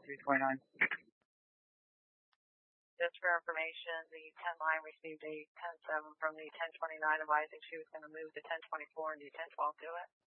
329. Just for information, the 10 line received a 10-7 from the 1029 advising she was going to move the 1024 and the 1012 to it.